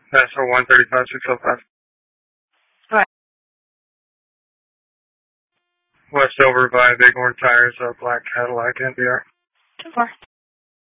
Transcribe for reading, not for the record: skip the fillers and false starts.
That's for 135-605. Right. West over by Bighorn Tires, a black Cadillac NVR. 2-4.